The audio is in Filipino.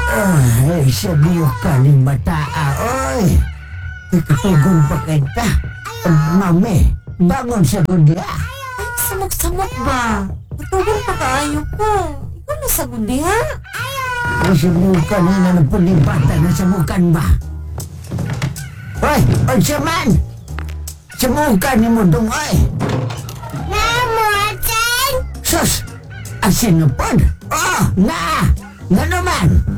Ay, sabiyo ka ni Mataa, oy. Ikatugon pa kita. Mami, bangon sa gudya. Ay, samok-samok ba? Matugon pa kaayo ko. Ikaw na sa gudi, ha? Subukan nila ng pulibatan na subukan ba? Hoy, Onsaman! Subukan ni mo dong, oy! Namuatan! Sus! Asin na pod? Oh, na! Nga naman!